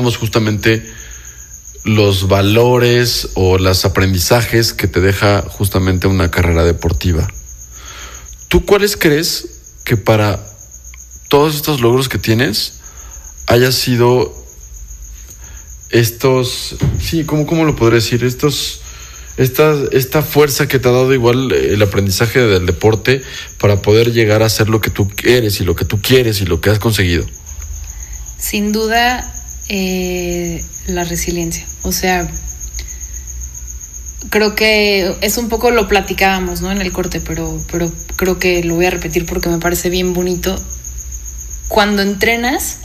platicábamos justamente los valores o los aprendizajes que te deja justamente una carrera deportiva. ¿Tú cuáles crees que para todos estos logros que tienes haya sido estos, sí, ¿cómo lo podría decir? Esta fuerza que te ha dado igual el aprendizaje del deporte para poder llegar a ser lo que tú eres y lo que tú quieres y lo que has conseguido. Sin duda, la resiliencia. O sea, creo que es un poco lo platicábamos, ¿no? En el corte, pero creo que lo voy a repetir porque me parece bien bonito. Cuando entrenas,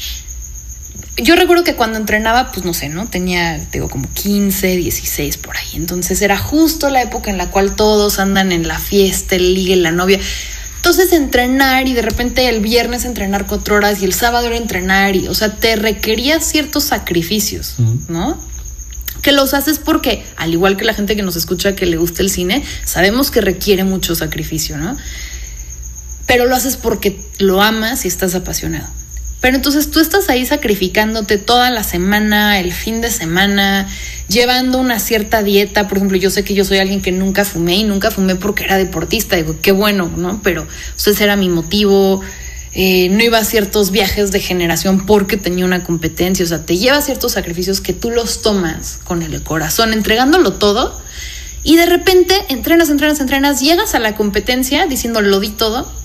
yo recuerdo que cuando entrenaba, pues no sé, ¿no? Tenía, como 15, 16 por ahí. Entonces era justo la época en la cual todos andan en la fiesta, el ligue, la novia. Entonces entrenar y de repente el viernes entrenar 4 horas y el sábado era entrenar y, o sea, te requería ciertos sacrificios, ¿no? Que los haces porque, al igual que la gente que nos escucha que le gusta el cine, sabemos que requiere mucho sacrificio, ¿no? Pero lo haces porque lo amas y estás apasionado. Pero entonces tú estás ahí sacrificándote toda la semana, el fin de semana, llevando una cierta dieta. Por ejemplo, yo sé que yo soy alguien que nunca fumé y nunca fumé porque era deportista. Digo, qué bueno, ¿no? Pero ese era mi motivo. No iba a ciertos viajes de generación porque tenía una competencia. O sea, te lleva ciertos sacrificios que tú los tomas con el corazón, entregándolo todo. Y de repente entrenas, llegas a la competencia diciendo lo di todo.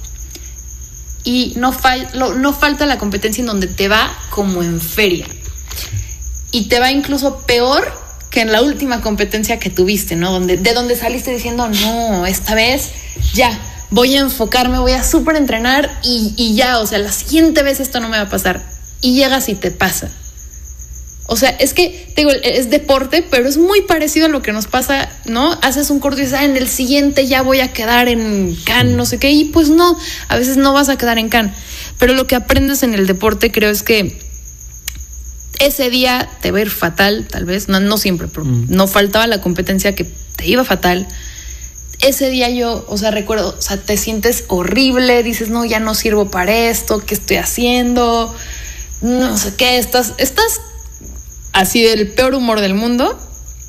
Y no falta la competencia en donde te va como en feria. Y te va incluso peor que en la última competencia que tuviste, ¿no? De donde saliste diciendo, no, esta vez ya, voy a enfocarme, voy a súper entrenar y ya, o sea, la siguiente vez esto no me va a pasar. Y llegas y te pasa. O sea, es que, te digo, es deporte, pero es muy parecido a lo que nos pasa, ¿no? Haces un corto y dices, en el siguiente ya voy a quedar en Cannes, no sé qué, y pues no, a veces no vas a quedar en Cannes. Pero lo que aprendes en el deporte creo es que ese día te va a ir fatal, tal vez, no siempre, pero no faltaba la competencia que te iba fatal. Ese día yo, o sea, recuerdo, o sea, te sientes horrible, dices, no, ya no sirvo para esto, ¿qué estoy haciendo? No sé qué, estás así del peor humor del mundo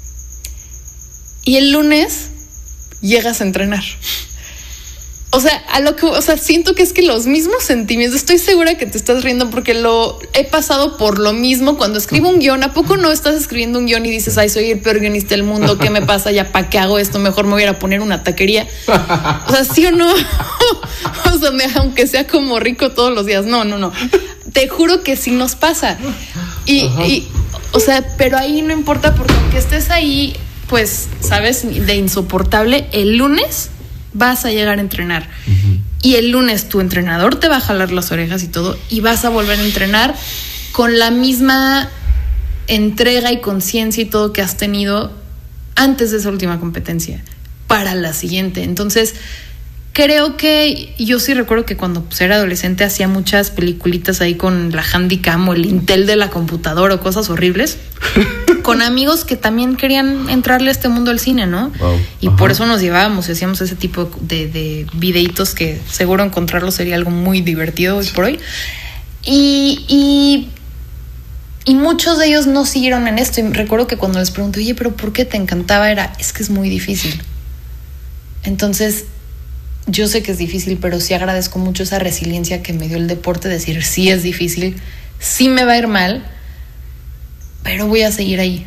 y el lunes llegas a entrenar. O sea, siento que es que los mismos sentimientos, estoy segura que te estás riendo porque lo he pasado por lo mismo cuando escribo un guión. ¿A poco no estás escribiendo un guión y dices, ay, soy el peor guionista del mundo, qué me pasa, ya para qué hago esto, mejor me voy a ir a poner una taquería? O sea, ¿sí o no? O sea, aunque sea como rico todos los días, no. Te juro que sí nos pasa. Y o sea, pero ahí no importa porque aunque estés ahí, pues, sabes, de insoportable, el lunes vas a llegar a entrenar. Y el lunes tu entrenador te va a jalar las orejas y todo, y vas a volver a entrenar con la misma entrega y conciencia y todo que has tenido antes de esa última competencia para la siguiente. Entonces, creo que yo sí recuerdo que cuando era adolescente hacía muchas peliculitas ahí con la Handycam o el Intel de la computadora o cosas horribles con amigos que también querían entrarle a este mundo del cine, ¿no? Wow. Y por eso nos llevábamos y hacíamos ese tipo de videitos que seguro encontrarlos sería algo muy divertido hoy por hoy. Y muchos de ellos no siguieron en esto. Y recuerdo que cuando les pregunté, oye, ¿pero por qué te encantaba? Es que es muy difícil. Entonces, yo sé que es difícil, pero sí agradezco mucho esa resiliencia que me dio el deporte, decir, sí es difícil, sí me va a ir mal, pero voy a seguir ahí.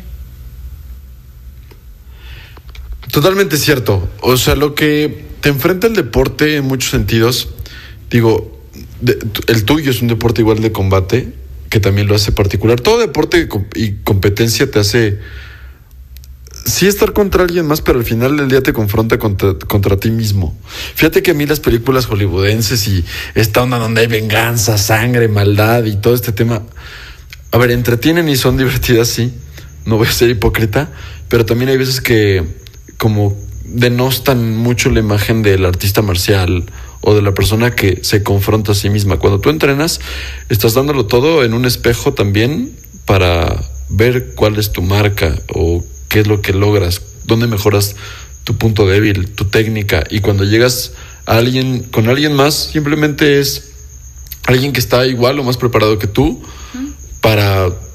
Totalmente cierto. O sea, lo que te enfrenta el deporte en muchos sentidos, digo, el tuyo es un deporte igual de combate, que también lo hace particular. Todo deporte y competencia te hace sí estar contra alguien más, pero al final del día te confronta contra ti mismo. Fíjate que a mí las películas hollywoodenses y esta onda donde hay venganza, sangre, maldad y todo este tema, a ver, entretienen y son divertidas, sí, no voy a ser hipócrita, pero también hay veces que como denostan mucho la imagen del artista marcial o de la persona que se confronta a sí misma. Cuando tú entrenas, estás dándolo todo en un espejo también para ver cuál es tu marca o qué es lo que logras, dónde mejoras tu punto débil, tu técnica. Y cuando llegas a con alguien más, simplemente es alguien que está igual o más preparado que tú para